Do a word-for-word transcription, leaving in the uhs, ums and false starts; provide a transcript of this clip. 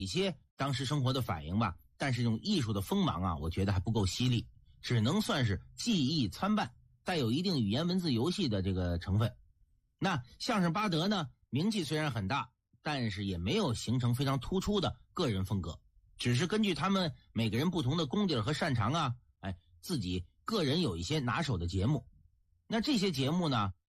一些当时生活的反应吧，但是这种艺术的锋芒啊，我觉得还不够犀利，只能算是技艺参半，带有一定语言文字游戏的这个成分。那相声巴德呢，名气虽然很大，但是也没有形成非常突出的个人风格，只是根据他们每个人不同的功底和擅长啊，哎，自己个人有一些拿手的节目。那这些节目呢，